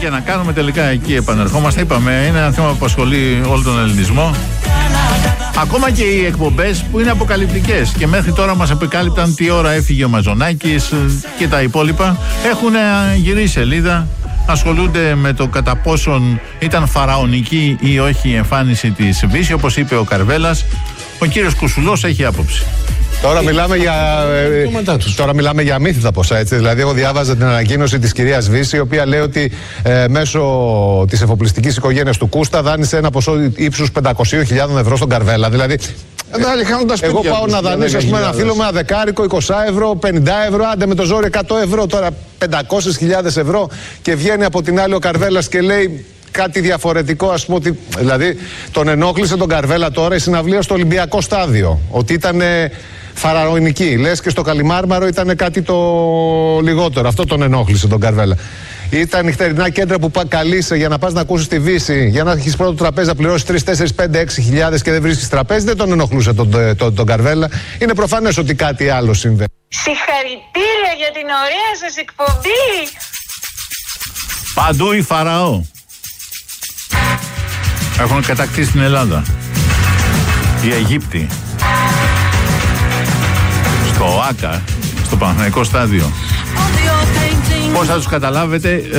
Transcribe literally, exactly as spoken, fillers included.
και να κάνουμε, τελικά εκεί επανερχόμαστε. Είπαμε, είναι ένα θέμα που απασχολεί όλο τον ελληνισμό. Ακόμα και οι εκπομπές που είναι αποκαλυπτικές και μέχρι τώρα μας επικάλυπταν τι ώρα έφυγε ο Μαζονάκης και τα υπόλοιπα, έχουν γυρίσει σελίδα. Ασχολούνται με το κατά πόσον ήταν φαραωνική ή όχι η εμφάνιση της Βύση, όπως είπε ο Καρβέλας. Ο κύριος Κουσουλός έχει άποψη. Τώρα μιλάμε για, ε, τώρα μιλάμε για αμύθιτα ποσά, έτσι. Δηλαδή, εγώ διάβαζα την ανακοίνωση της κυρίας Βύση, η οποία λέει ότι ε, μέσω της εφοπλιστικής οικογένειας του Κούστα δάνεισε ένα ποσό ύψους πεντακόσιες χιλιάδες ευρώ στον Καρβέλα. Δηλαδή, εγώ πάω να δανείσω, ας πούμε, ένα φίλο με ένα δεκάρικο, είκοσι ευρώ, πενήντα ευρώ, άντε με το ζόρι εκατό ευρώ, τώρα πεντακόσιες χιλιάδες ευρώ, και βγαίνει από την άλλη ο Καρβέλας και λέει κάτι διαφορετικό, ας πούμε, ότι, δηλαδή τον ενόχλησε τον Καρβέλα τώρα η συναυλία στο Ολυμπιακό στάδιο, ότι ήταν ε, φαραωνική. Λες και στο Καλιμάρμαρο ήταν κάτι το λιγότερο. Αυτό τον ενόχλησε τον Καρβέλα. Ή τα νυχτερινά κέντρα που καλείσαι για να πας να ακούσεις τη Βύση, για να έχεις πρώτο τραπέζι να πληρώσεις τρεις, τέσσερις, πέντε, έξι χιλιάδες και δεν βρίσκεις τραπέζι, δεν τον ενοχλούσε τον, τον, τον, τον Καρβέλα. Είναι προφανές ότι κάτι άλλο συμβαίνει. Συγχαρητήρια για την ωραία σας εκπομπή. Παντού η Φαραώ. Έχουν κατακτήσει την Ελλάδα. Οι Αιγύπτιοι. Στο ΆΚΑ, στο Παναθηναϊκό στάδιο. Πώς θα τους καταλάβετε?